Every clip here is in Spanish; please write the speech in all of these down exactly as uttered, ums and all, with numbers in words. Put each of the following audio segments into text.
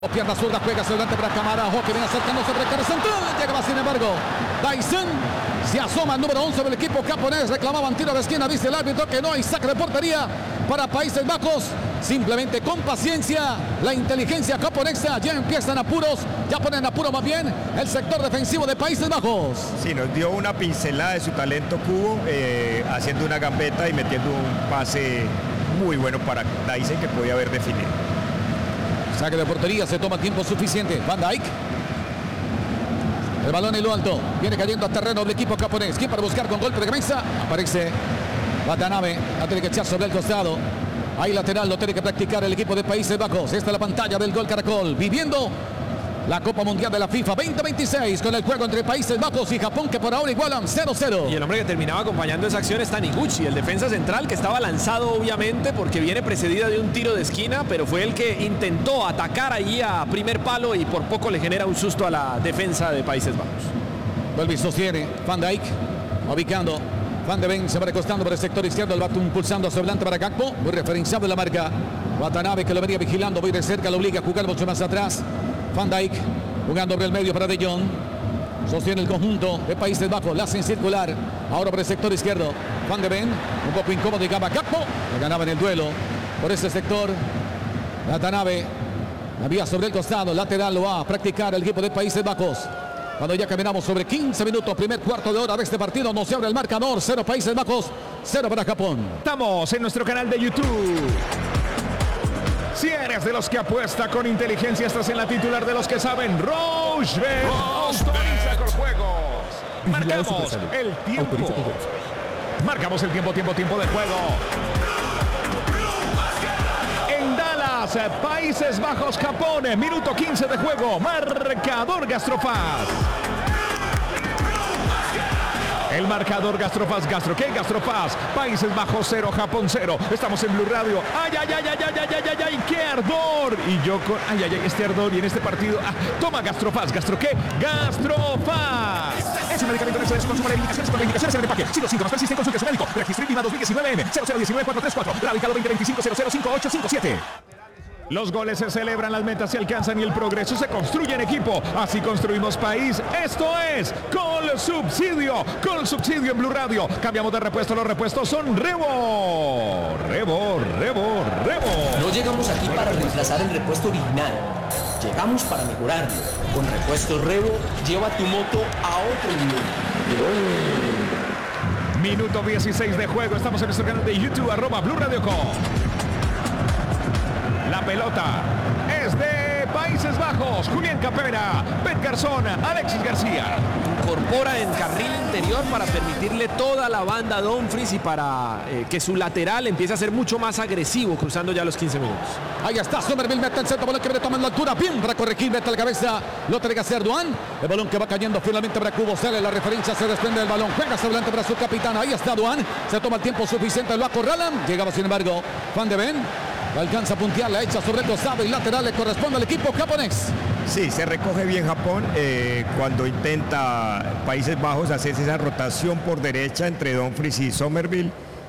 Pierna zurda, juega hacia adelante para Camara. Ojo que viene acercando sobre el carro central. Llega sin embargo Dyson. Se asoma el número once del equipo japonés. Reclamaban tiro de esquina. Dice el árbitro que no hay saque de portería para Países Bajos. Simplemente con paciencia. La inteligencia japonesa. Ya empiezan apuros. Ya ponen apuro más bien el sector defensivo de Países Bajos. Sí, nos dio una pincelada de su talento Kubo. Eh, haciendo una gambeta y metiendo un pase muy bueno para Dyson que podía haber definido. Saque de portería, se toma tiempo suficiente. Van Dijk. El balón en lo alto. Viene cayendo a terreno del equipo japonés. ¿Quién para buscar con golpe de cabeza? Aparece Watanabe. La tiene que echar sobre el costado. Ahí lateral lo tiene que practicar el equipo de Países Bajos. Esta es la pantalla del Gol Caracol. Viviendo la Copa Mundial de la FIFA veinte veintiséis con el juego entre Países Bajos y Japón, que por ahora igualan cero cero. Y el hombre que terminaba acompañando esa acción es Taniguchi, el defensa central, que estaba lanzado obviamente porque viene precedida de un tiro de esquina, pero fue el que intentó atacar ahí a primer palo y por poco le genera un susto a la defensa de Países Bajos. Vuelve y sostiene Van Dijk, ubicando Van de Ven, se va recostando por el sector izquierdo, el bate impulsando hacia adelante para Gakpo, muy referenciado en la marca. Watanabe, que lo venía vigilando muy de cerca, lo obliga a jugar mucho más atrás. Van Dijk jugando por el medio para De Jong. Sostiene el conjunto de Países Bajos. La hacen circular. Ahora por el sector izquierdo. Van de Ven. Un poco incómodo. Llegaba Gakpo. Le ganaba en el duelo. Por ese sector. Watanabe. La vía sobre el costado. Lateral lo va a practicar el equipo de Países Bajos. Cuando ya caminamos sobre quince minutos. Primer cuarto de hora de este partido. No se abre el marcador. Cero Países Bajos. Cero para Japón. Estamos en nuestro canal de YouTube. Si eres de los que apuesta con inteligencia, estás en la titular de los que saben. Rochebet autoriza con juegos. Marcamos el tiempo. Marcamos el tiempo, tiempo, tiempo de juego. En Dallas, Países Bajos, Japón. Minuto quince de juego. Marcador Gastrofaz. El marcador Gastrofaz, Gastro, ¿qué? Gastrofaz, Países Bajos cero, Japón cero. Estamos en Blue Radio. ¡Ay, ay, ay, ay, ay, ay, ay, ay, ay! ¡Qué ardor! Y yo con, ¡ay, ay, ay! Este ardor y en este partido. Ah, toma Gastrofaz, ¿Gastro qué? Gastrofaz. Es un medicamento que se consumo de indicaciones por indicaciones en el empaque. Si los síntomas persisten, consulte a su médico. Registro INVIMA dos mil diecinueve M cero cero uno nueve cuatro tres cuatro. Radicado veinte veinticinco cero cero cinco ocho cinco siete. Los goles se celebran, las metas se alcanzan y el progreso se construye en equipo. Así construimos país. Esto es Col Subsidio. Col Subsidio en Blue Radio. Cambiamos de repuesto. Los repuestos son Rebo. Rebo, Rebo, Rebo. No llegamos aquí para reemplazar el repuesto original. Llegamos para mejorarlo. Con repuesto Rebo, lleva tu moto a otro nivel. Minuto dieciséis de juego. Estamos en nuestro canal de YouTube, arroba Blue Radio Com. La pelota es de Países Bajos. Julián Capera, Bet Garzón, Alexis García. Incorpora en carril interior para permitirle toda la banda a Dumfries y para eh, que su lateral empiece a ser mucho más agresivo, cruzando ya los quince minutos. Ahí está Somerville, mete el centro, balón que viene tomando altura, bien para corregir, mete la cabeza, lo tiene que hacer Duan. El balón que va cayendo finalmente para Kubo, sale la referencia, se desprende del balón, juega hacia adelante para su capitán. Ahí está Duan, se toma el tiempo suficiente, lo acorralan, llegaba sin embargo Van de Ven. Alcanza a puntear, la echa sobre el costado y lateral le corresponde al equipo japonés. Sí, se recoge bien Japón eh, cuando intenta Países Bajos hacerse esa rotación por derecha entre Dumfries y Somerville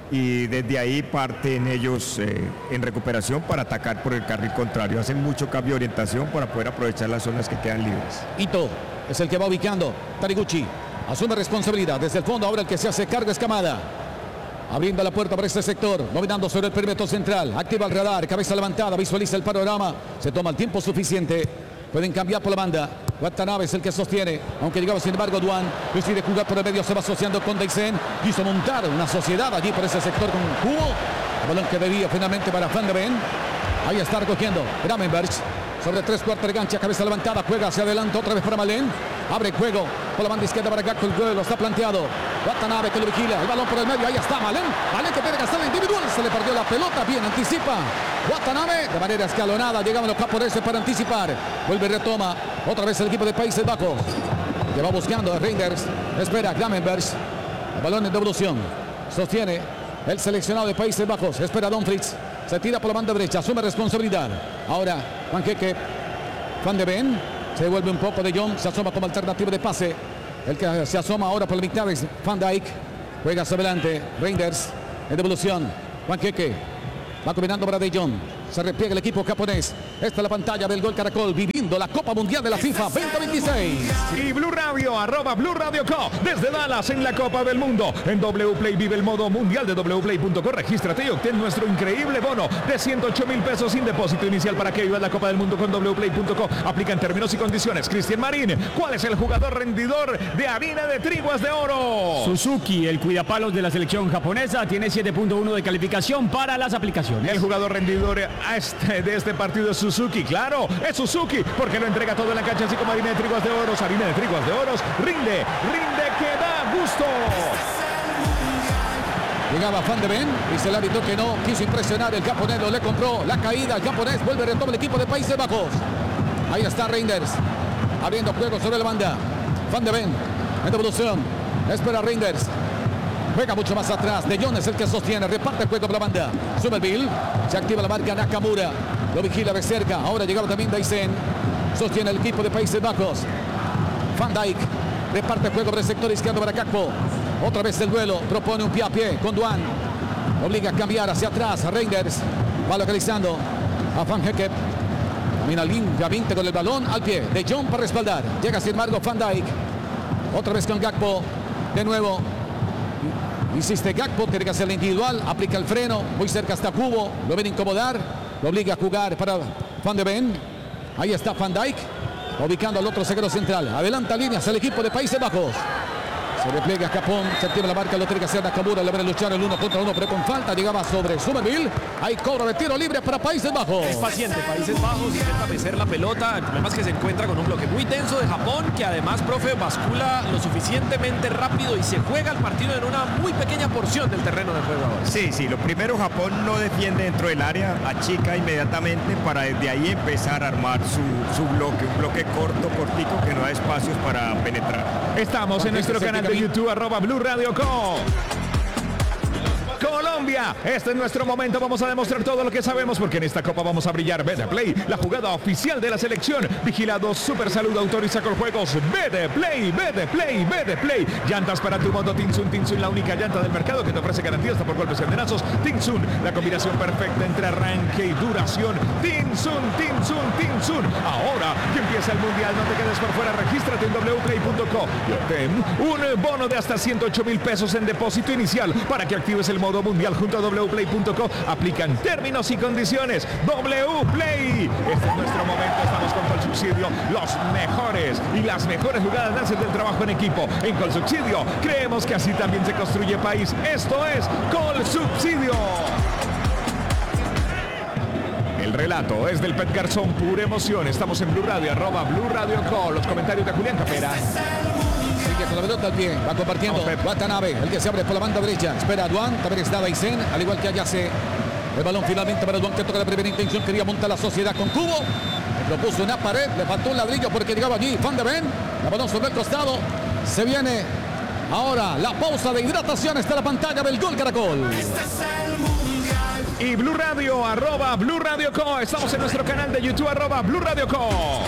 y desde ahí parten ellos eh, en recuperación para atacar por el carril contrario. Hacen mucho cambio de orientación para poder aprovechar las zonas que quedan libres. Ito es el que va ubicando. Taniguchi asume responsabilidad desde el fondo. Ahora el que se hace cargo es Kamada. Abriendo la puerta para este sector, dominando sobre el perímetro central, activa el radar, cabeza levantada, visualiza el panorama, se toma el tiempo suficiente, pueden cambiar por la banda. Watanabe es el que sostiene, aunque llegaba sin embargo Duan, decide jugar por el medio, se va asociando con Dyson, quiso montar una sociedad allí por ese sector con Kubo, el balón que debía finalmente para Van de Ven, ahí está recogiendo Gravenberg, sobre tres cuartos de gancha, cabeza levantada, juega hacia adelante otra vez para Malen, abre juego por la banda izquierda para Gakpo, el juego está planteado. Watanabe que lo vigila, el balón por el medio, ahí está Malen, Malen que tiene que hacer la individual, se le perdió la pelota, bien anticipa Watanabe, de manera escalonada, llegaban los japoneses para anticipar, vuelve y retoma, otra vez el equipo de Países Bajos, que va buscando a Reinders, espera Gravenberg, el balón en devolución, sostiene el seleccionado de Países Bajos, espera Dumfries, se tira por la banda derecha, asume responsabilidad, ahora Panqueque, Van de Ven, se devuelve un poco de Jong, se asoma como alternativa de pase. El que se asoma ahora por la mitad es Van Dijk. Juega hacia adelante. Reinders en devolución. Panqueque va combinando para De Jong. Se repliega el equipo japonés. Esta es la pantalla del Gol Caracol, viviendo la Copa Mundial de la FIFA veinte veintiséis. Y Blue Radio, arroba Blue Radio Co. Desde Dallas en la Copa del Mundo. En W Play vive el modo mundial de W Play punto co. Regístrate y obtén nuestro increíble bono de ciento ocho mil pesos sin depósito inicial para que vivas la Copa del Mundo con W Play punto co. Aplican términos y condiciones. Cristian Marín, ¿cuál es el jugador rendidor de harina de triguas de oro? Suzuki, el cuidapalos de la selección japonesa, tiene siete punto uno de calificación para las aplicaciones. El jugador rendidor a este, de este partido es Suzuki. Claro, es Suzuki porque lo entrega todo en la cancha, así como harina de triguas de oro. Harina de triguas de oro rinde, rinde que da gusto. Llegaba Van de Ven, dice el árbitro que no quiso impresionar. El japonés le compró la caída. El japonés vuelve, retoma el equipo de Países Bajos. Ahí está Reinders, abriendo juego sobre la banda. Van de Ven, en devolución, espera Reinders. Juega mucho más atrás. De Jong es el que sostiene. Reparte el juego por la banda. Somerville. Se activa la marca Nakamura. Lo vigila de cerca. Ahora llegaba también Daisen. Sostiene el equipo de Países Bajos. Van Dijk. Reparte el juego por el sector izquierdo para Gakpo. Otra vez el duelo. Propone un pie a pie con Duan. Obliga a cambiar hacia atrás. Reinders. Va localizando a Van Hecke. Camina limpiamente con el balón al pie. De Jong para respaldar. Llega sin embargo Van Dijk. Otra vez con Gakpo. De nuevo. Insiste Gakpo, tiene que hacer la individual, aplica el freno, muy cerca está Kubo, lo ven incomodar, lo obliga a jugar para Van de Ven. Ahí está Van Dijk, ubicando al otro zaguero central. Adelanta líneas el equipo de Países Bajos. Se repliega Capón, se activa la marca, lo tiene que hacer Nakamura, le van a luchar el uno contra uno, pero con falta llegaba sobre Somerville. Hay cobro de tiro libre para Países Bajos. Es paciente, Países Bajos, intenta mecer la pelota. El problema es que se encuentra con un bloque muy tenso de Japón, que además, profe, bascula lo suficientemente rápido y se juega el partido en una muy pequeña porción del terreno de juego ahora. Sí, sí, lo primero, Japón no defiende dentro del área, achica inmediatamente para desde ahí empezar a armar su, su bloque, un bloque corto, cortico, que no da espacios para penetrar. Estamos en nuestro canal de YouTube, arroba Blue Radio Co. Colombia, este es nuestro momento, vamos a demostrar todo lo que sabemos porque en esta copa vamos a brillar. Betplay, la jugada oficial de la selección. Vigilado Super Salud, autoriza con juegos. Betplay, Betplay, Betplay. Llantas para tu moto Tinsun, Tinsun, la única llanta del mercado que te ofrece garantía hasta por golpes y andenazos. Tinsun, la combinación perfecta entre arranque y duración. Tinsun, Tinsun, Tinsun. Ahora que empieza el mundial, no te quedes por fuera, regístrate en W Play punto co y obtén un bono de hasta ciento ocho mil pesos en depósito inicial para que actives el modo mundial junto a W Play punto co. Aplican términos y condiciones. W Play. Este es nuestro momento. Estamos con Colsubsidio. Los mejores y las mejores jugadas nacen del trabajo en equipo. En Colsubsidio creemos que así también se construye país. Esto es Colsubsidio. El relato es del Pet Garzón, pura emoción. Estamos en Blue Radio, arroba Blue Radio Co. Los comentarios de Julián Capera. Sigue con la pelota al pie, va compartiendo Watanabe, el que se abre por la banda derecha. Espera a Duan, también está Daisen, al igual que Ayase. El balón finalmente para Duan, que toca la primera intención. Quería montar la sociedad con Kubo. Lo puso en la pared, le faltó un ladrillo porque llegaba allí Van de Ven. El balón sobre el costado. Se viene ahora la pausa de hidratación. Está la pantalla del Gol Caracol. Y Blue Radio, arroba Blue Radio Co. Estamos en nuestro canal de YouTube, arroba Blue Radio Co.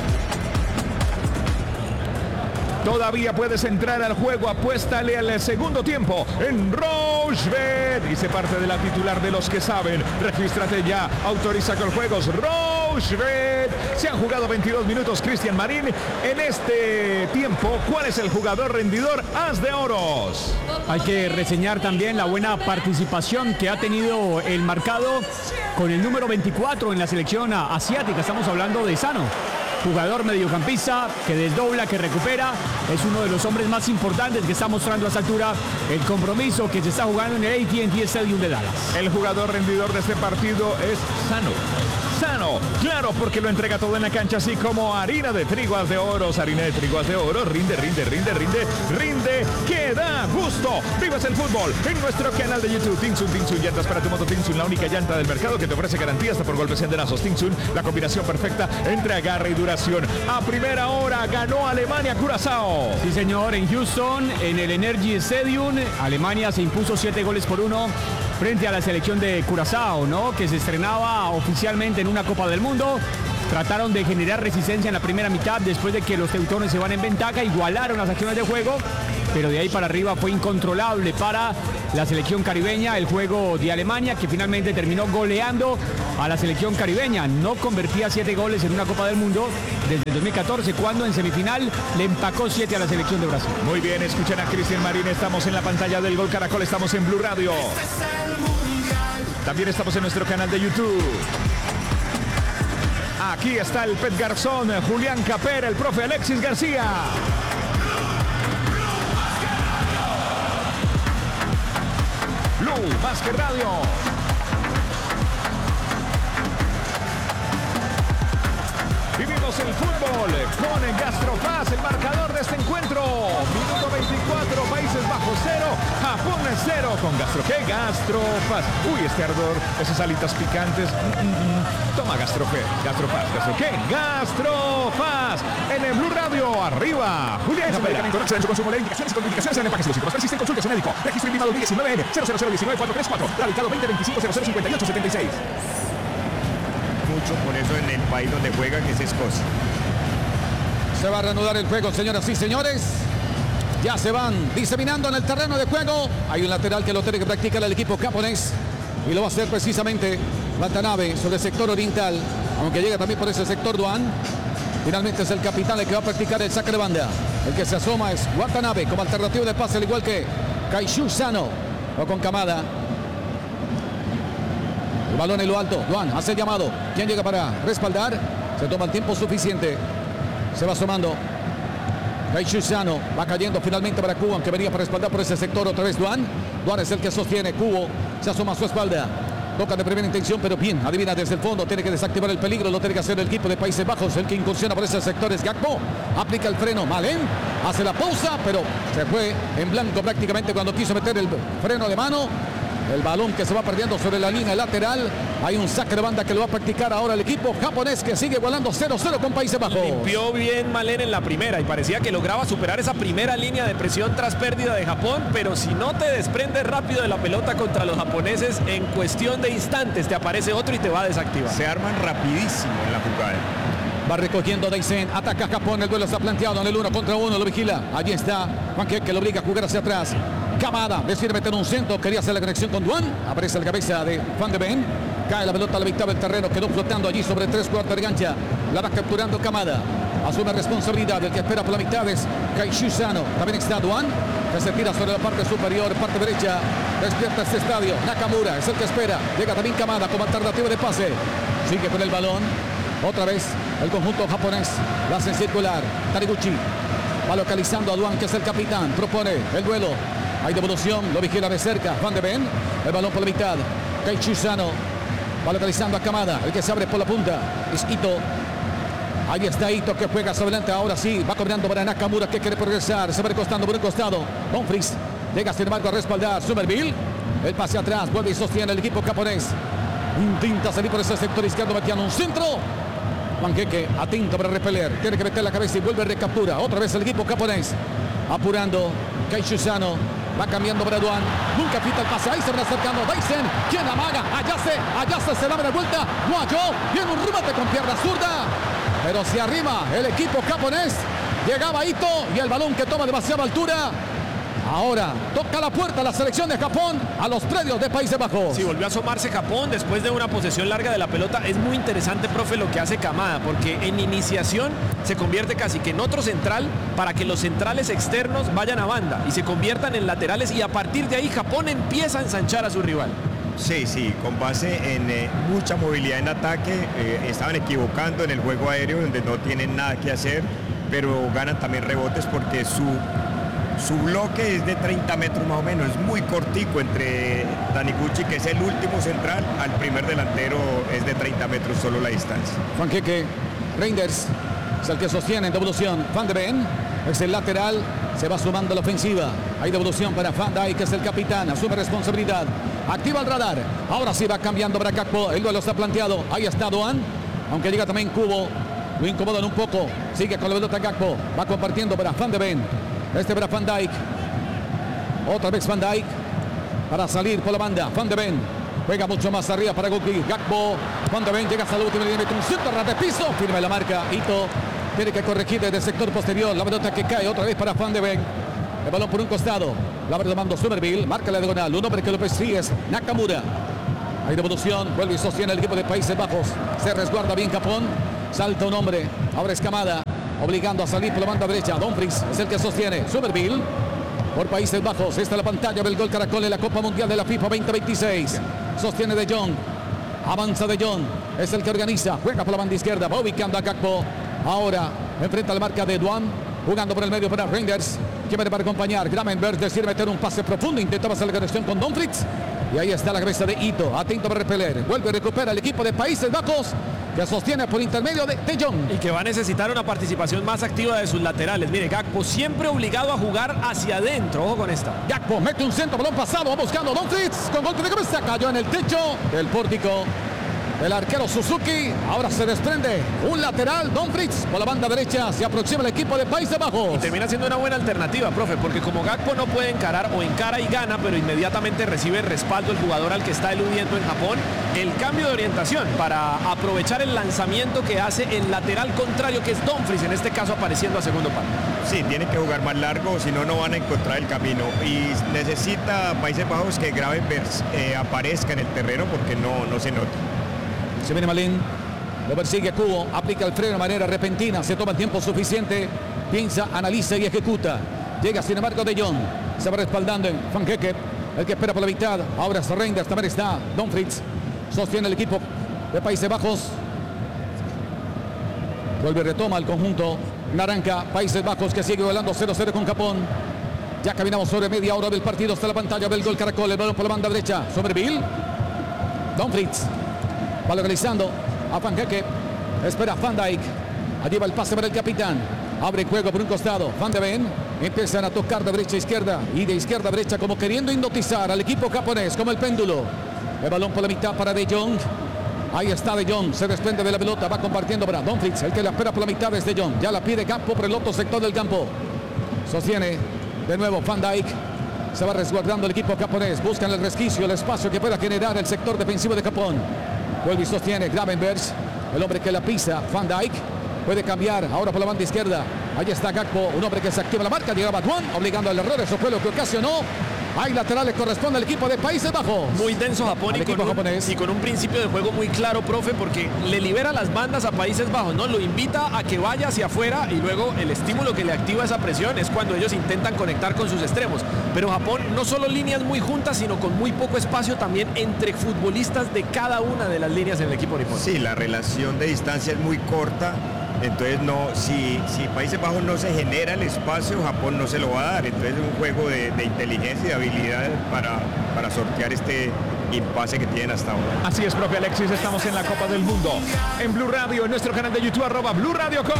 Todavía puedes entrar al juego, apuéstale al segundo tiempo en Rochebet. Dice parte de la titular de los que saben. Regístrate ya, autoriza con juegos Rochebet. Se han jugado veintidós minutos, Cristian Marín. En este tiempo, ¿cuál es el jugador rendidor as de oros? Hay que reseñar también la buena participación que ha tenido el marcado con el número veinticuatro en la selección asiática. Estamos hablando de Sano. Jugador mediocampista que desdobla, que recupera, es uno de los hombres más importantes que está mostrando a esta altura el compromiso que se está jugando en el A T and T Stadium de Dallas. El jugador rendidor de este partido es Sano. Sano, claro, porque lo entrega todo en la cancha, así como harina de triguas de oros, harina de triguas de oro, rinde, rinde, rinde, rinde, rinde, que da gusto. Vives el fútbol en nuestro canal de YouTube. Tinsun, Tinsun, llantas para tu moto Tinsun, la única llanta del mercado que te ofrece garantía hasta por golpes y andenazos. Tinsun, la combinación perfecta entre agarre y duración. A primera hora ganó Alemania Curazao. Sí, señor, en Houston, en el Energy Stadium, Alemania se impuso siete goles por uno frente a la selección de Curazao, ¿no? Que se estrenaba oficialmente en una Copa del Mundo. Trataron de generar resistencia en la primera mitad después de que los teutones se van en ventaja, igualaron las acciones de juego, pero de ahí para arriba fue incontrolable para la selección caribeña el juego de Alemania, que finalmente terminó goleando a la selección caribeña. No convertía siete goles en una Copa del Mundo desde el dos mil catorce, cuando en semifinal le empacó siete a la selección de Brasil. Muy bien, escuchen a Cristian Marín. Estamos en la pantalla del Gol Caracol, estamos en Blue Radio. También estamos en nuestro canal de YouTube. Aquí está el Pet Garzón, Julián Capera, el profe Alexis García. Blue, más que radio. Vivimos el fútbol con el Gastrofaz, el marcador de este encuentro. Minuto veinticuatro, Países Bajos cero, Japón cero con Gastro. ¿Qué? Gastrofaz. Uy, este ardor, esas alitas picantes. Mm, mm. Toma Gastrofe, Gastrofaz, Gastro. ¿Qué? Gastrofaz. En el Blue Radio, arriba. Julián Capela. Conoce en su consumo de indicaciones y contraindicaciones en empaques ilícitos. Persisten, consulte a su médico. Registro invitado diecinueve N cero cero cero diecinueve cuatro tres cuatro. Radicado veinte veinticinco cero cero cincuenta y ocho setenta y seis. Mucho por eso en el país donde juega, que es Escocia. Se va a reanudar el juego, señoras y señores. Ya se van diseminando en el terreno de juego. Hay un lateral que lo tiene que practicar el equipo japonés. Y lo va a hacer precisamente Watanabe sobre el sector oriental. Aunque llega también por ese sector Duan. Finalmente es el capitán el que va a practicar el saque de banda. El que se asoma es Watanabe como alternativa de pase, al igual que Kaishu Sano. O con Kamada. El balón en lo alto. Duan hace el llamado. ¿Quién llega para respaldar? Se toma el tiempo suficiente. Se va asomando. Kaishu Sano va cayendo finalmente para Kubo, aunque venía para respaldar por ese sector otra vez Duan. Duan es el que sostiene. Kubo se asoma a su espalda. Toca de primera intención, pero bien, adivina desde el fondo. Tiene que desactivar el peligro. Lo tiene que hacer el equipo de Países Bajos. El que incursiona por ese sector es Gakpo. Aplica el freno. Malen hace la pausa, pero se fue en blanco prácticamente cuando quiso meter el freno de mano. El balón que se va perdiendo sobre la línea lateral. Hay un saque de banda que lo va a practicar ahora el equipo japonés, que sigue igualando cero cero con Países Bajos. Limpió bien Malen en la primera y parecía que lograba superar esa primera línea de presión tras pérdida de Japón, pero si no te desprendes rápido de la pelota contra los japoneses, en cuestión de instantes te aparece otro y te va a desactivar. Se arman rapidísimo en la jugada. Va recogiendo Daisen, ataca Japón, el duelo está planteado en el uno contra uno, lo vigila. Allí está Juan que lo obliga a jugar hacia atrás. Kamada decide meter un centro, quería hacer la conexión con Duan. Aparece la cabeza de Van de Ven. Cae la pelota a la mitad del terreno, quedó flotando allí sobre tres cuartos de cancha. La va capturando Kamada. Asume responsabilidad, el que espera por la mitad es Kaishu Sano. También está Duan, que se tira sobre la parte superior, parte derecha. Despierta este estadio. Nakamura es el que espera. Llega también Kamada como alternativa de pase. Sigue con el balón. Otra vez el conjunto japonés. La hace circular. Taniguchi va localizando a Duan, que es el capitán. Propone el duelo. Hay devolución, lo vigila de cerca Van de Ven. El balón por la mitad. Kaishu Sano va localizando a Kamada. El que se abre por la punta es Ito. Ahí está Ito, que juega hacia adelante. Ahora sí, va cobrando para Nakamura, que quiere progresar. Se va recostando por un costado. Bonfries llega sin embargo a respaldar Somerville. El pase atrás, vuelve y sostiene el equipo japonés. Intenta salir por ese sector izquierdo, metiendo un centro. Panqueque atento para repeler. Tiene que meter la cabeza y vuelve a recaptura. Otra vez el equipo japonés. Apurando. Kaishu Sano va cambiando para Duan. Nunca pita el pase. Ahí se van acercando. Daisen. ¿Quién amaga? Allá se, allá se, se la abre vuelta. No halló. Viene un remate con pierna zurda. Pero se arrima el equipo japonés. Llegaba Ito y el balón que toma demasiada altura. Ahora toca la puerta la selección de Japón a los predios de Países Bajos. Sí, volvió a asomarse Japón después de una posesión larga de la pelota. Es muy interesante, profe, lo que hace Kamada, porque en iniciación se convierte casi que en otro central para que los centrales externos vayan a banda y se conviertan en laterales, y a partir de ahí Japón empieza a ensanchar a su rival. Sí, sí, con base en eh, mucha movilidad en ataque. Eh, estaban equivocando en el juego aéreo, donde no tienen nada que hacer, pero ganan también rebotes porque su... Su bloque es de treinta metros más o menos, es muy cortico entre Taniguchi, que es el último central, al primer delantero es de treinta metros solo la distancia. Juanqueque, Reinders es el que sostiene en devolución. Van de Ven es el lateral, se va sumando a la ofensiva. Hay devolución para Van Dijk, que es el capitán, asume responsabilidad, activa el radar. Ahora sí va cambiando para Gakpo, el duelo está planteado. Ahí está Duan, aunque llega también Kubo, lo incomodan un poco. Sigue con la pelota Gakpo, va compartiendo para Van de Ven. Este para Van Dijk. Otra vez Van Dijk. Para salir por la banda. Van de Ven. Juega mucho más arriba para Guti. Gakpo. Van de Ven llega hasta el último línea. Un centro ras de piso. Firma la marca. Ito tiene que corregir desde el sector posterior. La pelota que cae otra vez para Van de Ven. El balón por un costado. La abre tomando Somerville. Marca la diagonal. Un hombre que lo persigue es Nakamura. Hay devolución, vuelve y sostiene el equipo de Países Bajos. Se resguarda bien Capón. Salta un hombre, ahora es Camada, obligando a salir por la banda derecha. Dumfries es el que sostiene. Somerville por Países Bajos. Esta es la pantalla del gol Caracol en la Copa Mundial de la FIFA veinte veintiséis. Sostiene De Jong. Avanza De Jong. Es el que organiza. Juega por la banda izquierda. Va ubicando a Gakpo. Ahora enfrenta la marca de Duan. Jugando por el medio para Reinders. Que viene para acompañar. Gravenberg decide meter un pase profundo. Intentaba hacer la conexión con Dumfries. Y ahí está la cabeza de Ito. Atento para repeler. Vuelve y recupera el equipo de Países Bajos, que sostiene por intermedio de De Jong. Y que va a necesitar una participación más activa de sus laterales. Mire, Gakpo siempre obligado a jugar hacia adentro. Ojo con esta. Gakpo mete un centro, balón pasado, va buscando a Dumfries. Con golpe de cabeza cayó en el techo del pórtico. El arquero Suzuki. Ahora se desprende un lateral. Dumfries por la banda derecha. Se aproxima el equipo de Países Bajos. Y termina siendo una buena alternativa, profe, porque como Gakpo no puede encarar o encara y gana, pero inmediatamente recibe respaldo el jugador al que está eludiendo en Japón, el cambio de orientación para aprovechar el lanzamiento que hace el lateral contrario, que es Dumfries, en este caso apareciendo a segundo palo. Sí, tienen que jugar más largo, si no, no van a encontrar el camino. Y necesita Países Bajos que Gravenberg eh, aparezca en el terreno porque no, no se nota. Se viene Malín, lo persigue Cubo, aplica el freno de manera repentina, se toma el tiempo suficiente, piensa, analiza y ejecuta. Llega sin embargo De Jong, se va respaldando en Van Keke, el que espera por la mitad. Ahora es Reinders, también está Dumfries, sostiene el equipo de Países Bajos. Vuelve y retoma el conjunto naranja. Países Bajos que sigue volando cero cero con Japón. Ya caminamos sobre media hora del partido hasta la pantalla del gol Caracol, el balón por la banda derecha. Somerville, Dumfries. Va localizando a Van Keke. Espera Van Dijk. Allí va el pase para el capitán. Abre juego por un costado. Van de Ven. Empiezan a tocar de derecha a izquierda y de izquierda a derecha, como queriendo hipnotizar al equipo japonés, como el péndulo. El balón por la mitad para De Jong. Ahí está De Jong. Se desprende de la pelota. Va compartiendo para Dumfries. El que la espera por la mitad es De Jong. Ya la pide Campo por el otro sector del campo. Sostiene de nuevo Van Dijk. Se va resguardando el equipo japonés. Buscan el resquicio, el espacio que pueda generar el sector defensivo de Japón. Vuelve y sostiene Gravenberg, el hombre que la pisa. Van Dijk puede cambiar ahora por la banda izquierda. Ahí está Gakpo, un hombre que se activa la marca. Llegaba Duan, obligando al error. Eso fue lo que ocasionó. Hay laterales, corresponde al equipo de Países Bajos. Muy denso Japón y con, un, y con un principio de juego muy claro, profe, porque le libera las bandas a Países Bajos, ¿no? Lo invita a que vaya hacia afuera y luego el estímulo que le activa esa presión es cuando ellos intentan conectar con sus extremos. Pero Japón no solo líneas muy juntas, sino con muy poco espacio también entre futbolistas de cada una de las líneas en el equipo nipón. Sí, la relación de distancia es muy corta. Entonces, no, si, si Países Bajos no se genera el espacio, Japón no se lo va a dar. Entonces es un juego de, de inteligencia y de habilidad para, para sortear este impasse que tienen hasta ahora. Así es, profe Alexis, estamos en la Copa del Mundo. En Blue Radio, en nuestro canal de YouTube, arroba Blue Radio Co.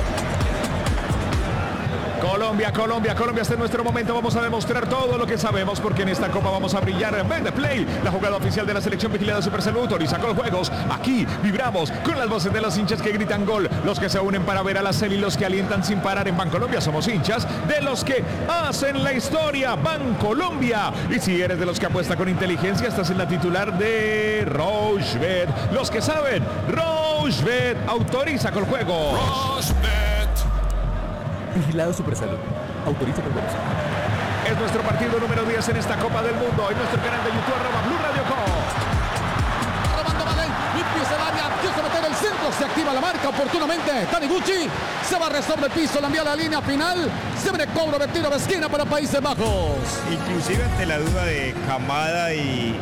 Colombia, Colombia, Colombia, este es nuestro momento. Vamos a demostrar todo lo que sabemos porque en esta Copa vamos a brillar. Vende Play, la jugada oficial de la selección vigilada Supersalud, autoriza con juegos. Aquí vibramos con las voces de los hinchas que gritan gol, los que se unen para ver a la serie y los que alientan sin parar. En Bancolombia somos hinchas de los que hacen la historia. Bancolombia. Y si eres de los que apuesta con inteligencia, estás en la titular de Rochebet. Los que saben, Rochebet, autoriza con juegos. Rochebet. Vigilado Supersalud. Autoriza con juegos. Es nuestro partido número diez en esta Copa del Mundo. En nuestro canal de YouTube, arroba Blue Radio Co. Robando Malén, limpio el área, quiso meter el centro, se activa la marca oportunamente. Taniguchi se va a sobre el piso, la envía a la línea final. Se viene cobro de tiro de esquina para Países Bajos. Inclusive ante la duda de Kamada y,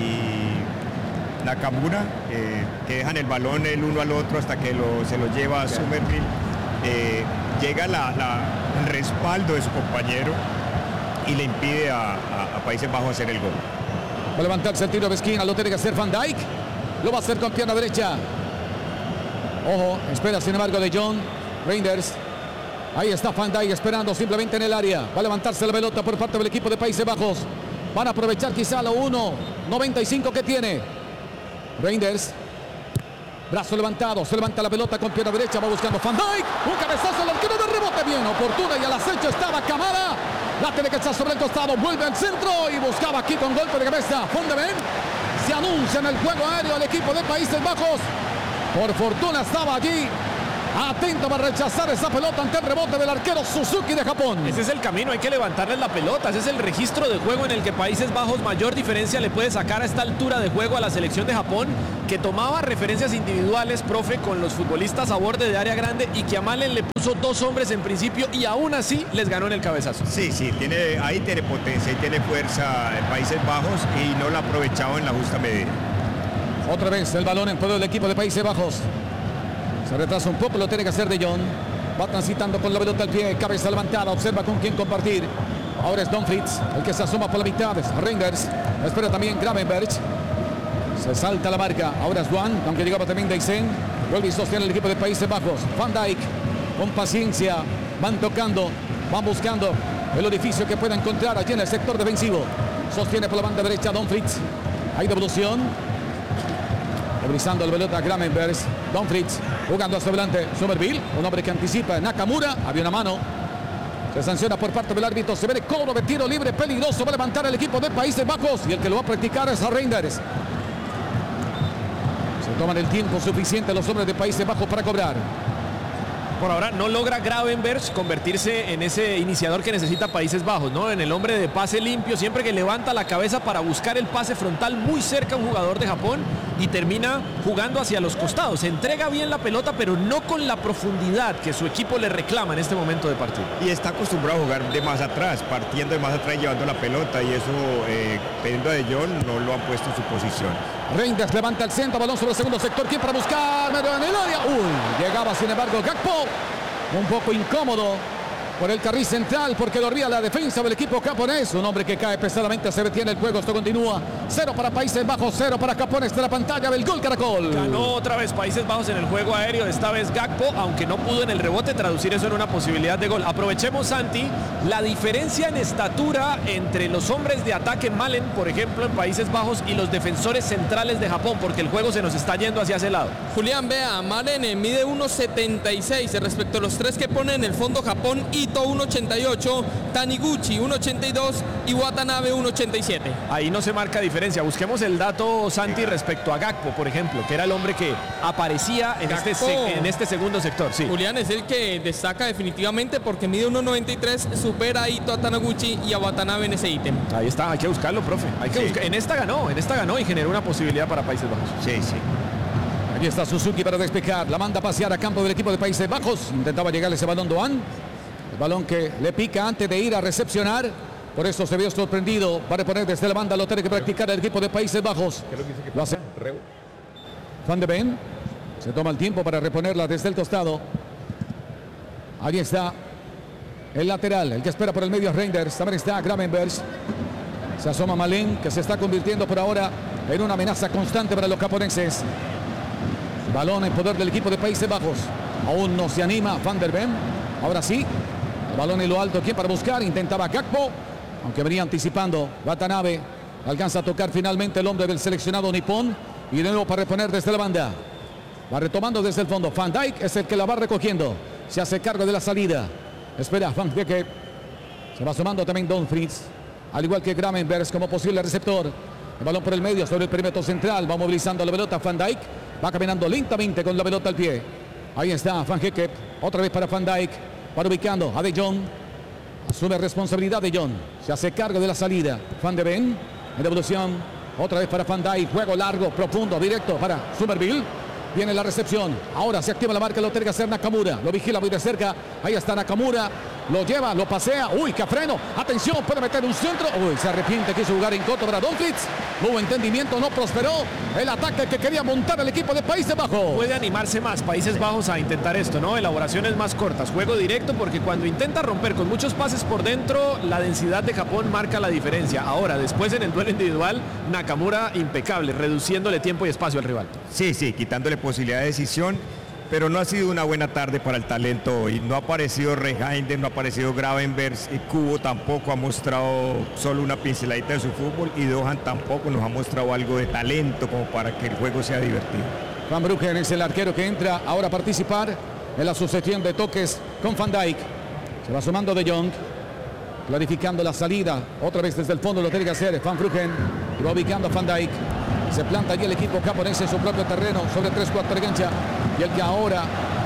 y Nakamura, eh, que dejan el balón el uno al otro hasta que lo, se lo lleva a Somerville. Eh, llega la, la, el respaldo de su compañero y le impide a, a, a Países Bajos hacer el gol. Va a levantarse el tiro de esquina, lo tiene que hacer Van Dijk. Lo va a hacer con pierna derecha. Ojo, espera sin embargo De Jong. Reinders. Ahí está Van Dijk esperando simplemente en el área. Va a levantarse la pelota por parte del equipo de Países Bajos. Van a aprovechar quizá lo uno noventa y cinco que tiene. Reinders. Brazo levantado, se levanta la pelota con pierna derecha, va buscando Van Dijk, un cabezazo al arquero de rebote bien oportuna y al acecho estaba Kamada, la tiene que echar sobre el costado, vuelve al centro y buscaba aquí con golpe de cabeza Van de Ven. Se anuncia en el juego aéreo al equipo de Países Bajos, por fortuna estaba allí Atento para rechazar esa pelota ante el rebote del arquero Suzuki de Japón. Ese es el camino, hay que levantarles la pelota. Ese es el registro de juego en el que Países Bajos mayor diferencia le puede sacar a esta altura de juego a la selección de Japón, que tomaba referencias individuales, profe, con los futbolistas a borde de área grande y que a Malen le puso dos hombres en principio y aún así les ganó en el cabezazo. Sí, sí, tiene, ahí tiene potencia y tiene fuerza en Países Bajos y no la ha aprovechado en la justa medida. Otra vez el balón en poder del equipo de Países Bajos. Se retrasa un poco, lo tiene que hacer De Jong. Va transitando con la pelota al pie, cabeza levantada, observa con quién compartir. Ahora es Don Fritz, el que se asoma por la mitad. Reinders, espera también Gravenberch. Se salta la marca, ahora es Duan, aunque llegaba también Deisen. Vuelve y sostiene el equipo de Países Bajos. Van Dijk, con paciencia, van tocando, van buscando el orificio que pueda encontrar allí en el sector defensivo. Sostiene por la banda derecha Don Fritz. Hay devolución. Movilizando la pelota Gravenberch. Don Fritz jugando hacia adelante. Somerville, un hombre que anticipa. Nakamura, había una mano. Se sanciona por parte del árbitro. Se ve el cobro de tiro libre peligroso. Va a levantar el equipo de Países Bajos. Y el que lo va a practicar es a Reinders. Se toman el tiempo suficiente los hombres de Países Bajos para cobrar. Por ahora no logra Gravenberch convertirse en ese iniciador que necesita Países Bajos, ¿no? En el hombre de pase limpio, siempre que levanta la cabeza para buscar el pase frontal muy cerca a un jugador de Japón y termina jugando hacia los costados. Se entrega bien la pelota, pero no con la profundidad que su equipo le reclama en este momento de partido. Y está acostumbrado a jugar de más atrás, partiendo de más atrás, llevando la pelota, y eso, eh, teniendo a De Jong, no lo han puesto en su posición. Reinders levanta el centro, balón sobre el segundo sector. ¿Quién para buscar? En el área. Uy, llegaba sin embargo Gakpo. Un poco incómodo por el carril central porque dormía la defensa del equipo japonés. Un hombre que cae pesadamente, se detiene el juego. Esto continúa. Cero para Países Bajos, cero para Japón. Esta es la pantalla del Gol Caracol. Ganó otra vez Países Bajos en el juego aéreo. Esta vez Gakpo, aunque no pudo en el rebote traducir eso en una posibilidad de gol. Aprovechemos, Santi, la diferencia en estatura entre los hombres de ataque Malen, por ejemplo, en Países Bajos, y los defensores centrales de Japón, porque el juego se nos está yendo hacia ese lado. Julián, vea, Malen eh, mide uno setenta y seis respecto a los tres que pone en el fondo Japón. Ito uno ochenta y ocho, Taniguchi uno ochenta y dos y Watanabe uno ochenta y siete. Ahí no se marca diferencia. Busquemos el dato, Santi, respecto a Gakpo, por ejemplo, que era el hombre que aparecía en, este, se en este segundo sector. Sí. Julián es el que destaca definitivamente porque mide uno noventa y tres, supera a Ito, a Taniguchi y a Watanabe en ese ítem. Ahí está, hay que buscarlo, profe. Hay que Sí. buscar. En esta ganó, en esta ganó y generó una posibilidad para Países Bajos. Sí, sí. Aquí está Suzuki para despejar. La manda a pasear a campo del equipo de Países Bajos. Intentaba llegarle ese balón Doan. El balón que le pica antes de ir a recepcionar. Por eso se vio sorprendido. Va a reponer desde la banda. Lo tiene que practicar el equipo de Países Bajos. Lo hace Van de Ven. Se toma el tiempo para reponerla desde el costado. Ahí está el lateral. El que espera por el medio es Reinders. También está Gravenberch. Se asoma Malen, que se está convirtiendo por ahora en una amenaza constante para los japoneses. Balón en poder del equipo de Países Bajos. Aún no se anima Van der Ven. Ahora sí. El balón en lo alto. ¿Quién para buscar? Intentaba Gakpo. Aunque venía anticipando. Watanabe. Alcanza a tocar finalmente el hombre del seleccionado nipón. Y de nuevo para reponer desde la banda. Va retomando desde el fondo. Van Dijk es el que la va recogiendo. Se hace cargo de la salida. Espera Van Dijk. Se va sumando también Don Fritz. Al igual que Gravenberch como posible receptor. El balón por el medio sobre el perímetro central. Va movilizando la pelota Van Dijk. Va caminando lentamente con la pelota al pie. Ahí está Van Dijk. Otra vez para Van Dijk. Para ubicando a De Jong. Asume responsabilidad De Jong. Se hace cargo de la salida. Van de Ven. En devolución. Otra vez para Van Dijk. Juego largo, profundo, directo para Somerville. Viene la recepción. Ahora se activa la marca. Lo tiene que hacer Nakamura. Lo vigila muy de cerca. Ahí está Nakamura. Lo lleva, lo pasea. Uy, qué freno. Atención, puede meter un centro. Uy, se arrepiente. Quiso jugar en contra para Don Fritz. No hubo entendimiento, no prosperó el ataque que quería montar el equipo de Países Bajos. Puede animarse más Países Bajos a intentar esto, ¿no? Elaboraciones más cortas, juego directo, porque cuando intenta romper con muchos pases por dentro, la densidad de Japón marca la diferencia. Ahora, después en el duelo individual, Nakamura impecable, reduciéndole tiempo y espacio al rival. Sí, sí, quitándole posibilidad de decisión, pero no ha sido una buena tarde para el talento hoy. No ha aparecido Reinders, no ha aparecido Gravenberch, y Kubo tampoco ha mostrado solo una pinceladita de su fútbol, y Dohan tampoco nos ha mostrado algo de talento como para que el juego sea divertido. Van Bruggen es el arquero que entra ahora a participar en la sucesión de toques con Van Dijk. Se va sumando De Jong, clarificando la salida. Otra vez desde el fondo lo tiene que hacer Van Bruggen. Y va ubicando a Van Dijk. Se planta allí el equipo japonés en su propio terreno sobre tres cuartos de cancha. Y el que ahora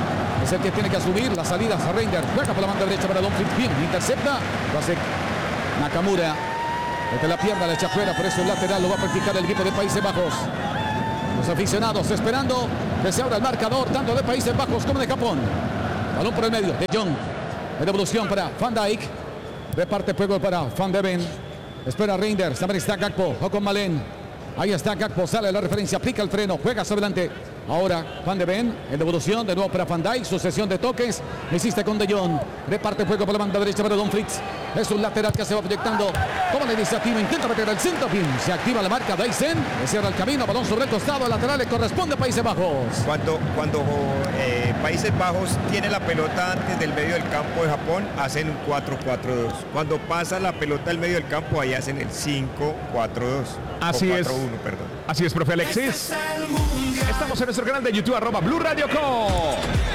es el que tiene que asumir las salidas a Reinders. Juega por la banda derecha para Don Fritz. Bien, intercepta. Lo hace Nakamura. Desde la pierna le echa fuera, por eso el lateral lo va a practicar el equipo de Países Bajos. Los aficionados esperando que se abra el marcador, tanto de Países Bajos como de Japón. Balón por el medio de Jong. De devolución para Van Dijk. Reparte juego para Van de Ven. Espera Reinders. También está Gakpo. O con Malen. Ahí está Gakpo. Sale la referencia. Aplica el freno. Juega hacia adelante. Ahora Van de Ven. En devolución. De nuevo para Van Dijk. Sucesión de toques. Insiste con De Jong. Reparte juego por la banda derecha para Don Fritz. Es un lateral que se va proyectando. Toma la iniciativa. Intenta meter el centro. Bien. Se activa la marca Dyson. Le cierra el camino. Balón sobre el costado. El lateral le corresponde a Países Bajos. Cuando, cuando eh, Países Bajos tiene la pelota antes del medio del campo de Japón, hacen un cuatro cuatro dos. Cuando pasa la pelota del medio del campo, ahí hacen el cinco cuatro dos. Así es. cuatro uno, perdón. Así es, profe Alexis. Estamos en nuestro canal de YouTube, arroba Blue Radio Co.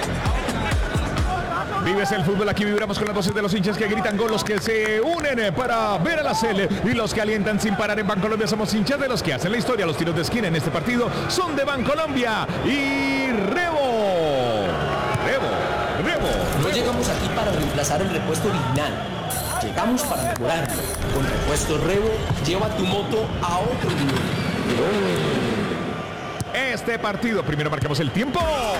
Vives el fútbol, aquí vibramos con las voces de los hinchas que gritan gol, los que se unen para ver a la Cele y los que alientan sin parar en Bancolombia. Somos hinchas de los que hacen la historia. Los tiros de esquina en este partido son de Bancolombia y Rebo. Rebo, Rebo. No llegamos aquí para reemplazar el repuesto original. Llegamos para mejorarlo. Con repuesto Rebo, lleva tu moto a otro nivel. Este partido, primero marcamos el tiempo.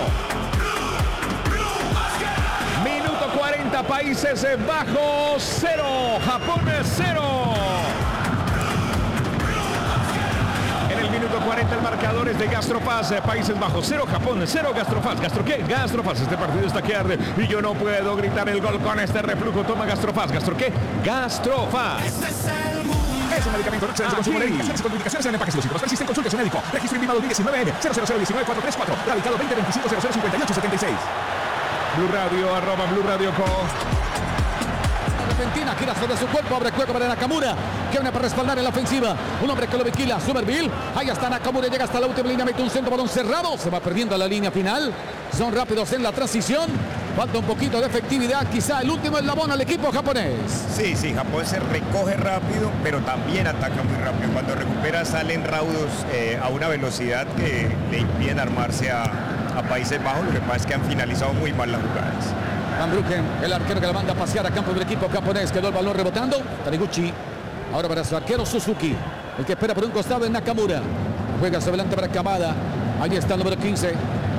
Minuto cuarenta, Países Bajos cero, Japón cero. En el minuto cuarenta el marcador es de Gastrofaz, Países Bajos cero, Japón cero, Gastrofaz. ¿Gastro qué? Gastrofaz. Este partido está que arde y yo no puedo gritar el gol con este reflujo. Toma Gastrofaz. ¿Gastro qué? Gastrofaz. Es un medicamento, no excede su consumo. Indicaciones y contraindicaciones en empaques ilícitos. Persisten, consulte a su médico. Registro intimado diecinueve N cero cero cero uno nueve cuatro tres cuatro. Radicado veinte veinticinco cero cero cincuenta y ocho setenta y seis. Blue Radio, arroba Blue Radio Co. Argentina gira sobre su cuerpo, abre juego para Nakamura, que viene para respaldar en la ofensiva. Un hombre que lo vigila, Somerville. Ahí está Nakamura, llega hasta la última línea, mete un centro, balón cerrado. Se va perdiendo a la línea final. Son rápidos en la transición. Falta un poquito de efectividad, quizá el último eslabón al equipo japonés. Sí, sí, Japón se recoge rápido, pero también ataca muy rápido. Cuando recupera salen raudos eh, a una velocidad que le impiden armarse a, a Países Bajos. Lo que pasa es que han finalizado muy mal las jugadas. Van Bruggen, el arquero que la manda a pasear a campo del equipo japonés, quedó el balón rebotando. Taniguchi, ahora para su arquero Suzuki, el que espera por un costado en Nakamura. Juega hacia adelante para Kamada. Ahí está el número quince.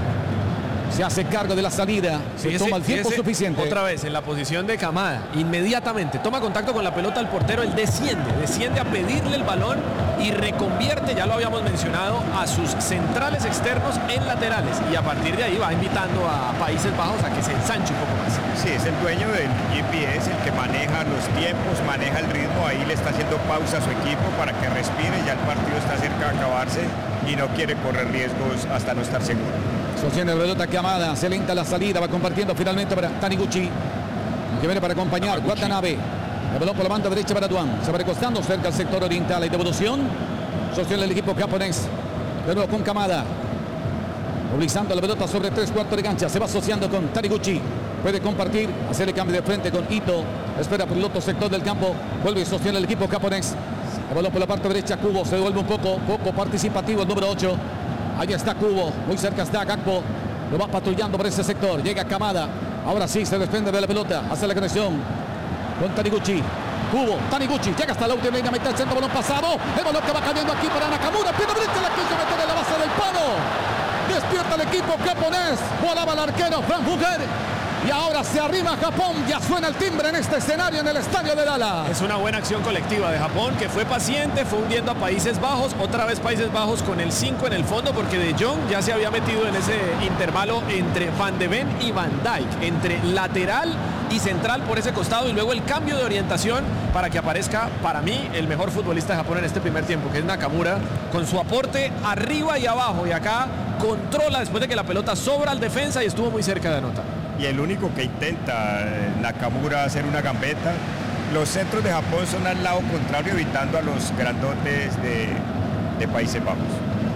Se hace cargo de la salida. Se fíjese, toma el tiempo fíjese, suficiente. Otra vez en la posición de Kamada. Inmediatamente toma contacto con la pelota al portero. Él desciende. Desciende a pedirle el balón y reconvierte, ya lo habíamos mencionado, a sus centrales externos en laterales. Y a partir de ahí va invitando a Países Bajos a que se ensanche un poco más. Sí, es el dueño del G P S, el que maneja los tiempos, maneja el ritmo. Ahí le está haciendo pausa a su equipo para que respire. Ya el partido está cerca de acabarse y no quiere correr riesgos hasta no estar seguro. Sostiene la pelota Kamada, se lenta la salida, va compartiendo finalmente para Taniguchi, que viene para acompañar Watanabe. El balón por la banda derecha para Duan, se va recostando cerca al sector oriental. Hay devolución, sostiene el equipo japonés, de nuevo con Kamada, movilizando la pelota sobre tres cuartos de cancha, se va asociando con Taniguchi, puede compartir, hacer el cambio de frente con Ito, espera por el otro sector del campo, vuelve y sostiene el equipo japonés. El balón por la parte derecha, Kubo se devuelve un poco, poco participativo el número ocho. Ahí está Kubo, muy cerca está Gakpo, lo va patrullando por ese sector, llega Kamada, ahora sí se desprende de la pelota, hace la conexión con Taniguchi, Kubo, Taniguchi, llega hasta la última línea, mete el centro, balón pasado, el balón que va cayendo aquí para Nakamura, pierna derecha, la quiso meter en la base del palo, despierta el equipo japonés, volaba el arquero Frank Fugger. Y ahora se arrima Japón, ya suena el timbre en este escenario en el estadio de Dallas. Es una buena acción colectiva de Japón, que fue paciente, fue hundiendo a Países Bajos, otra vez Países Bajos con el cinco en el fondo, porque De Jong ya se había metido en ese intervalo entre Van de Ven y Van Dijk, entre lateral y central por ese costado, y luego el cambio de orientación para que aparezca, para mí, el mejor futbolista de Japón en este primer tiempo, que es Nakamura, con su aporte arriba y abajo, y acá controla después de que la pelota sobra al defensa y estuvo muy cerca de anotar. Y el único que intenta Nakamura hacer una gambeta. Los centros de Japón son al lado contrario, evitando a los grandotes de, de Países Bajos.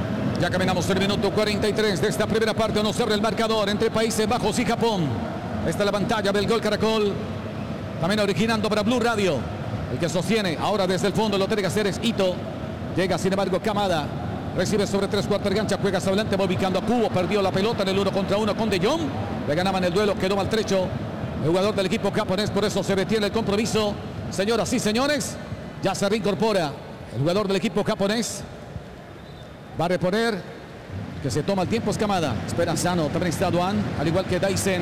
Ya caminamos el minuto cuarenta y tres de esta primera parte. No se abre el marcador entre Países Bajos y Japón. Esta es la pantalla del Gol Caracol. También originando para Blue Radio. El que sostiene ahora desde el fondo lo tiene que hacer es Ito. Llega sin embargo Kamada. Recibe sobre tres cuartos de cancha. Juega hacia adelante. Va ubicando a Kubo. Perdió la pelota en el uno contra uno con De Jong. Le ganaban el duelo, quedó maltrecho el jugador del equipo japonés, por eso se detiene el compromiso. Señoras y señores, ya se reincorpora el jugador del equipo japonés. Va a reponer, que se toma el tiempo es Kamada. Espera Sano, también está Duan, al igual que Daisen.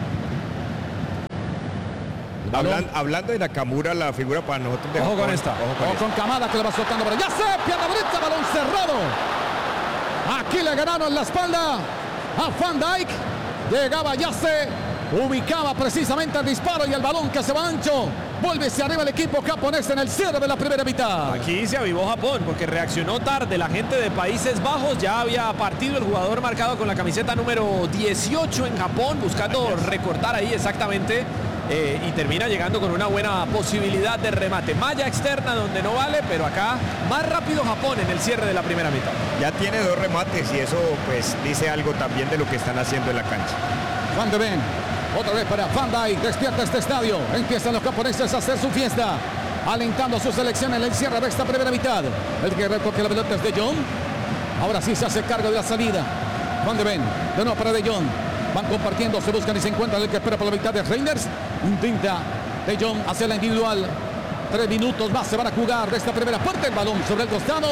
Hablan, hablando de Nakamura, la figura para nosotros de Ojo Japón. con esta. Ojo con Ojo esta. con Kamada que le va soltando por allá. ¡Ya se! Pierna derecha, balón cerrado. Aquí le ganaron la espalda a Van Dijk. Llegaba Yase, ubicaba precisamente el disparo y el balón que se va ancho. Vuelve hacia arriba el equipo japonés en el cierre de la primera mitad. Aquí se avivó Japón porque reaccionó tarde la gente de Países Bajos. Ya había partido el jugador marcado con la camiseta número dieciocho en Japón, buscando recortar ahí exactamente. Eh, y termina llegando con una buena posibilidad de remate. Malla externa donde no vale, pero acá más rápido Japón en el cierre de la primera mitad. Ya tiene dos remates y eso pues dice algo también de lo que están haciendo en la cancha. Van de Ven, otra vez para Van Dijk, despierta este estadio. Empiezan los japoneses a hacer su fiesta, alentando a su selección en el cierre de esta primera mitad. El que recoge la pelota es De Jong. Ahora sí se hace cargo de la salida. Van de Ven, de nuevo para De Jong. Van compartiendo, se buscan y se encuentran. El que espera por la mitad de Reinders. Intenta De Jong hacia la individual. Tres minutos más se van a jugar de esta primera parte. El balón sobre el costado.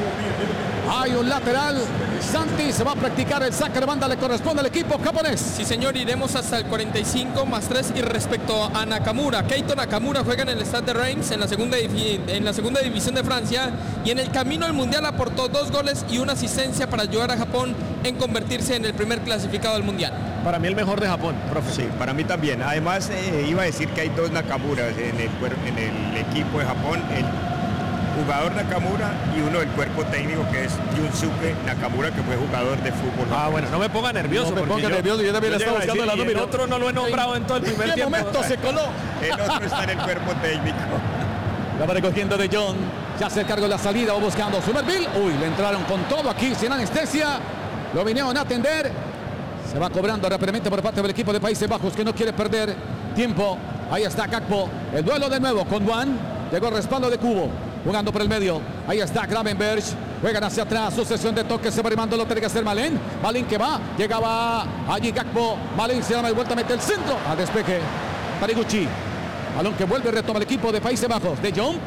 Hay un lateral. Santi se va a practicar el saque de banda. Le corresponde al equipo japonés. Sí, señor, iremos hasta el cuarenta y cinco más tres. Y respecto a Nakamura, Keito Nakamura juega en el Stade de Reims en la segunda, en la segunda división de Francia. Y en el camino al Mundial aportó dos goles y una asistencia para ayudar a Japón en convertirse en el primer clasificado al Mundial. Para mí el mejor de Japón, profe. Sí, para mí también. Además, eh, iba a decir que hay dos Nakamuras en el, cuer- en el equipo de Japón. El jugador Nakamura y uno del cuerpo técnico que es Junsuke Nakamura, que fue jugador de fútbol. Ah, bueno, no me ponga nervioso. No me porque ponga yo- nervioso, yo también yo estaba llego a buscando la decir, y nómina. el otro no lo he nombrado en todo el primer ¿En qué tiempo. momento se coló? El otro está en el cuerpo técnico. La va recogiendo De Jong. Ya se cargó la salida, va buscando Somerville. Uy, le entraron con todo aquí sin anestesia. Lo vinieron a atender. Se va cobrando rápidamente por parte del equipo de Países Bajos, que no quiere perder tiempo. Ahí está Gakpo. El duelo de nuevo con Juan. Llegó el respaldo de Kubo. Jugando por el medio. Ahí está Gravenberch. Juegan hacia atrás. Sucesión de toques. Se va arrimando. Lo tiene que hacer Malen. Malen que va. Llegaba allí Gakpo. Malen se da de vuelta. Mete el centro. Al despeje. Taniguchi. Balón que vuelve. Retoma el equipo de Países Bajos. De Jong.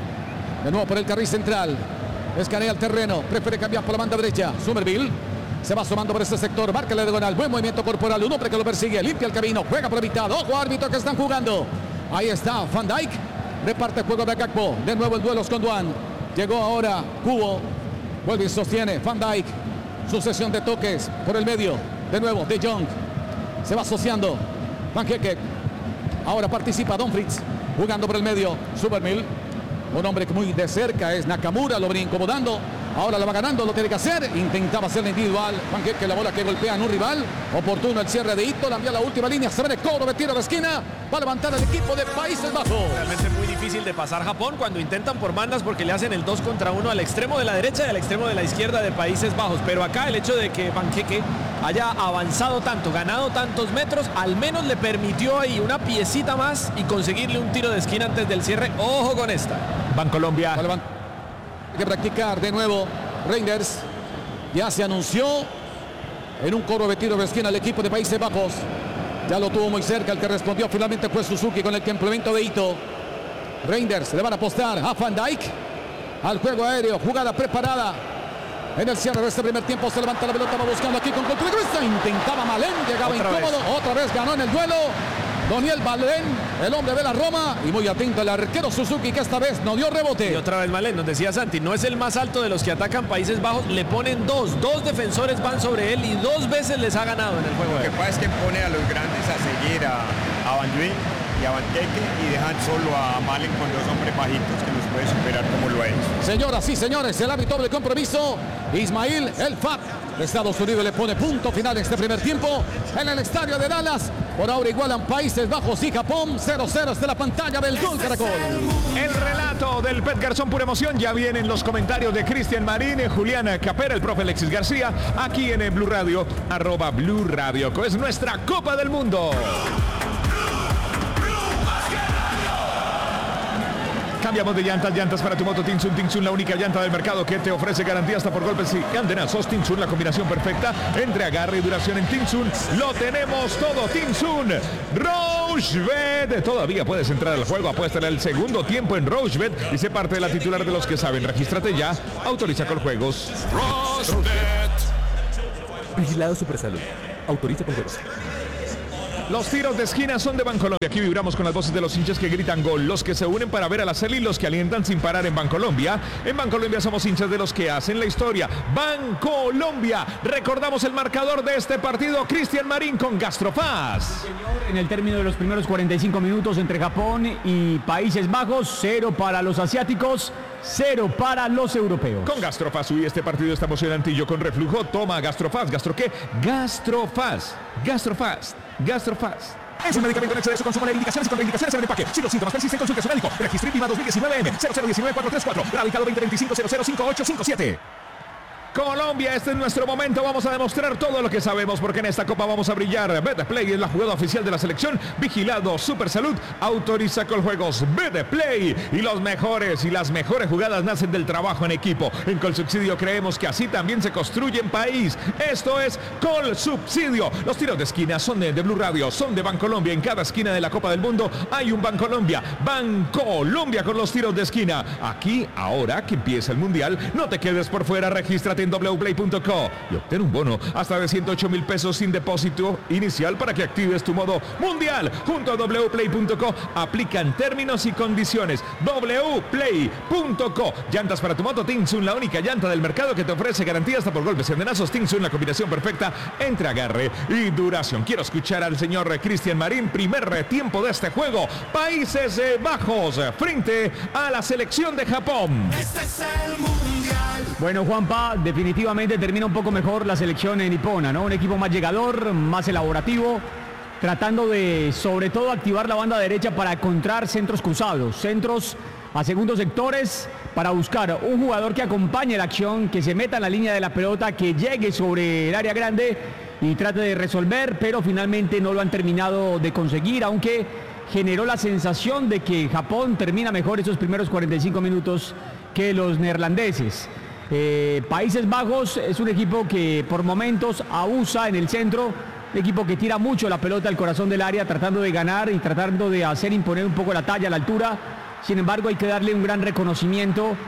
De nuevo por el carril central. Escanea el terreno. Prefiere cambiar por la banda derecha. Somerville. Se va sumando por este sector. Marca la diagonal. Buen movimiento corporal. Un hombre que lo persigue. Limpia el camino. Juega por la mitad. Ojo, árbitro que están jugando. Ahí está Van Dijk. Reparte el juego de Gakpo. De nuevo el duelo con Duan. Llegó ahora Kubo. Vuelve y sostiene Van Dijk. Sucesión de toques por el medio. De nuevo De Jong. Se va asociando. Van Hecke. Ahora participa Don Fritz. Jugando por el medio. Supermill. Un hombre que muy de cerca es Nakamura. Lo venía incomodando. Ahora lo va ganando, lo tiene que hacer. Intentaba hacerlo individual. Van Hecke, la bola que golpea en un rival. Oportuno el cierre de Ito. La envía a la última línea. Se ve el cobro de tiro de esquina. Va a levantar el equipo de Países Bajos. Realmente muy difícil de pasar Japón cuando intentan por bandas porque le hacen el dos contra uno al extremo de la derecha y al extremo de la izquierda de Países Bajos. Pero acá el hecho de que Van Hecke haya avanzado tanto, ganado tantos metros, al menos le permitió ahí una piecita más y conseguirle un tiro de esquina antes del cierre. Ojo con esta. Bancolombia. Va a levantar. Hay que practicar de nuevo. Reinders ya se anunció en un cobro de tiro de esquina al equipo de Países Bajos. Ya lo tuvo muy cerca. El que respondió finalmente fue Suzuki con el complemento de Ito. Reinders le van a apostar a Van Dijk. Al juego aéreo. Jugada preparada. En el cierre de este primer tiempo se levanta la pelota. Va buscando aquí con contra de cabeza. Intentaba Malen. Llegaba Otra incómodo. vez. Otra vez ganó en el duelo. Doniel Malen, el hombre de la Roma. Y muy atento el arquero Suzuki, que esta vez no dio rebote. Y otra vez Malen, nos decía Santi, no es el más alto de los que atacan Países Bajos, le ponen dos, dos defensores van sobre él y dos veces les ha ganado en el juego. Lo que aéreo. pasa es que pone a los grandes a seguir a, a Van Dijk y a Van Hecke y dejan solo a Malen con dos hombres bajitos que los puede superar como lo ha hecho. Señoras y señores, el árbitro del compromiso, Ismail El Fat de Estados Unidos, le pone punto final en este primer tiempo en el estadio de Dallas. Por ahora igualan Países Bajos y Japón. cero cero desde la pantalla del Gol Caracol. El relato del Pet Garzón, pura emoción. Ya vienen los comentarios de Cristian Marín, Juliana Capera, el profe Alexis García, aquí en el Blue Radio, arroba Blue Radio, que es nuestra Copa del Mundo. Cambiamos de llantas, llantas para tu moto Tinsun. Tinsun, la única llanta del mercado que te ofrece garantía hasta por golpes y candenazos. Tinsun, la combinación perfecta entre agarre y duración en Tinsun. Lo tenemos todo, Tinsun. Rochebet. Todavía puedes entrar al juego, apuesta en el segundo tiempo en Rochebet y sé parte de la titular de los que saben. Regístrate ya, autoriza con juegos. Rochebet. Vigilado Supersalud. Autoriza con juegos. Los tiros de esquina son de Bancolombia. Aquí vibramos con las voces de los hinchas que gritan gol, los que se unen para ver a la Celi, los que alientan sin parar en Bancolombia. En Bancolombia somos hinchas de los que hacen la historia. Bancolombia. Recordamos el marcador de este partido. Cristian Marín con Gastrofaz. En el término de los primeros cuarenta y cinco minutos entre Japón y Países Bajos, cero para los asiáticos, cero para los europeos. Con Gastrofaz, uy, este partido está emocionante y yo con reflujo. Toma Gastrofaz. ¿Gastro qué? Gastrofaz. Gastrofaz. Gastrofaz. Es un medicamento en exceso, consumo de indicaciones y contraindicaciones en el empaque. Si los síntomas persisten, consulte a su médico. Registro I V A dos mil diecinueve M cero cero uno nueve cuatro tres cuatro. Radicado veinte veinticinco cero cero cinco ocho cinco siete. Colombia, este es nuestro momento, vamos a demostrar todo lo que sabemos porque en esta copa vamos a brillar. Betplay es la jugada oficial de la selección, vigilado Supersalud, autoriza con juegos Betplay y los mejores y las mejores jugadas nacen del trabajo en equipo. En Colsubsidio creemos que así también se construye en país. Esto es Colsubsidio. Los tiros de esquina son de, de Blue Radio, son de Bancolombia. En cada esquina de la Copa del Mundo hay un Bancolombia. Bancolombia con los tiros de esquina. Aquí, ahora que empieza el Mundial, no te quedes por fuera, regístrate en w play punto co y obtén un bono hasta de ciento ocho mil pesos sin depósito inicial para que actives tu modo mundial. Junto a w play punto co aplican términos y condiciones. w play punto co. Llantas para tu moto Tinsun, la única llanta del mercado que te ofrece garantía hasta por golpes y andenazos. Tinsun, la combinación perfecta entre agarre y duración. Quiero escuchar al señor Cristian Marín. Primer tiempo de este juego. Países Bajos frente a la selección de Japón. Este es el mundial. Bueno, Juanpa, definitivamente termina un poco mejor la selección nipona, ¿no? Un equipo más llegador, más elaborativo, tratando de, sobre todo, activar la banda derecha para encontrar centros cruzados, centros a segundos sectores, para buscar un jugador que acompañe la acción, que se meta en la línea de la pelota, que llegue sobre el área grande y trate de resolver, pero finalmente no lo han terminado de conseguir, aunque generó la sensación de que Japón termina mejor esos primeros cuarenta y cinco minutos que los neerlandeses. Eh, Países Bajos es un equipo que por momentos abusa en el centro, un equipo que tira mucho la pelota al corazón del área, tratando de ganar y tratando de hacer imponer un poco la talla, la altura. Sin embargo, hay que darle un gran reconocimiento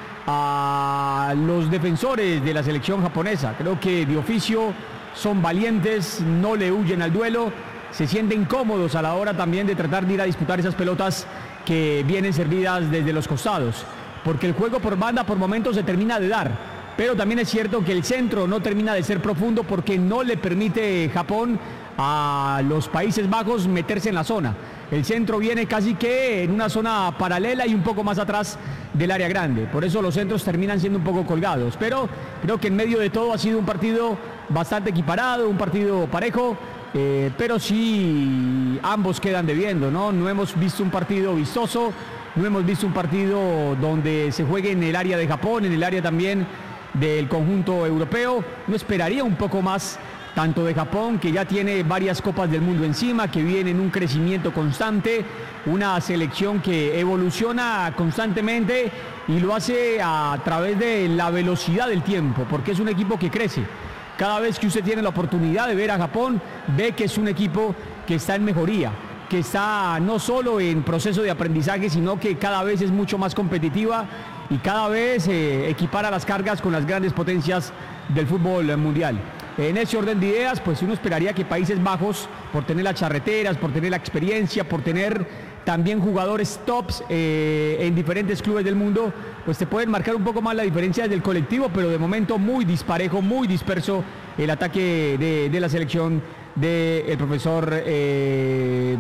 a los defensores de la selección japonesa. Creo que de oficio son valientes, no le huyen al duelo, se sienten cómodos a la hora también de tratar de ir a disputar esas pelotas que vienen servidas desde los costados, porque el juego por banda por momentos se termina de dar, pero también es cierto que el centro no termina de ser profundo porque no le permite Japón a los Países Bajos meterse en la zona. El centro viene casi que en una zona paralela y un poco más atrás del área grande, por eso los centros terminan siendo un poco colgados, pero creo que en medio de todo ha sido un partido bastante equiparado, un partido parejo. Eh, pero sí ambos quedan debiendo, ¿no? No hemos visto un partido vistoso, no hemos visto un partido donde se juegue en el área de Japón, en el área también del conjunto europeo. No esperaría un poco más tanto de Japón, que ya tiene varias copas del mundo encima, que viene en un crecimiento constante, una selección que evoluciona constantemente y lo hace a través de la velocidad del tiempo, porque es un equipo que crece. Cada vez que usted tiene la oportunidad de ver a Japón, ve que es un equipo que está en mejoría, que está no solo en proceso de aprendizaje, sino que cada vez es mucho más competitiva y cada vez eh, equipara las cargas con las grandes potencias del fútbol mundial. En ese orden de ideas, pues uno esperaría que Países Bajos, por tener las charreteras, por tener la experiencia, por tener también jugadores tops eh, en diferentes clubes del mundo, pues te pueden marcar un poco más la diferencia del colectivo, pero de momento muy disparejo, muy disperso el ataque de, de la selección del profesor eh,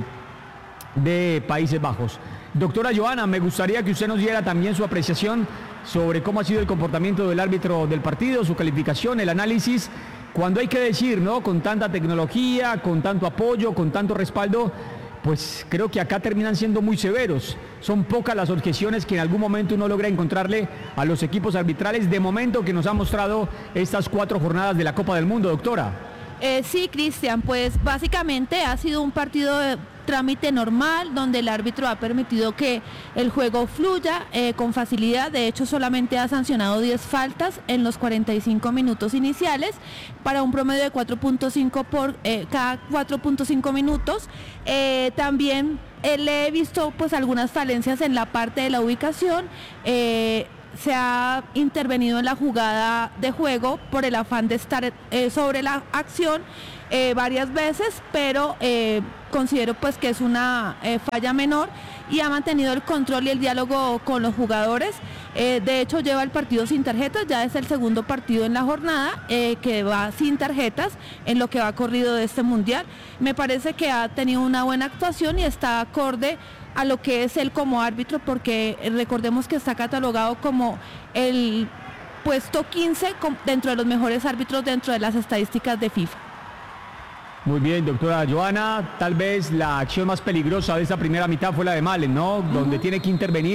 de Países Bajos. Doctora Joana, me gustaría que usted nos diera también su apreciación sobre cómo ha sido el comportamiento del árbitro del partido, su calificación, el análisis, cuando hay que decir, ¿no? Con tanta tecnología, con tanto apoyo, con tanto respaldo, pues creo que acá terminan siendo muy severos. Son pocas las objeciones que en algún momento uno logra encontrarle a los equipos arbitrales de momento que nos han mostrado estas cuatro jornadas de la Copa del Mundo, doctora. Eh, sí, Cristian, pues básicamente ha sido un partido trámite normal, donde el árbitro ha permitido que el juego fluya eh, con facilidad. De hecho, solamente ha sancionado diez faltas en los cuarenta y cinco minutos iniciales, para un promedio de cuatro punto cinco por eh, cada cuatro punto cinco minutos. Eh, también eh, le he visto pues algunas falencias en la parte de la ubicación. Eh, se ha intervenido en la jugada de juego por el afán de estar eh, sobre la acción eh, varias veces, pero eh, considero pues que es una eh, falla menor, y ha mantenido el control y el diálogo con los jugadores. Eh, de hecho, lleva el partido sin tarjetas, ya es el segundo partido en la jornada eh, que va sin tarjetas en lo que va corrido de este mundial. Me parece que ha tenido una buena actuación y está acorde a lo que es él como árbitro, porque recordemos que está catalogado como el puesto quince dentro de los mejores árbitros dentro de las estadísticas de FIFA. Muy bien, doctora Joana, tal vez la acción más peligrosa de esta primera mitad fue la de Malen, ¿no? Uh-huh. Donde tiene que intervenir.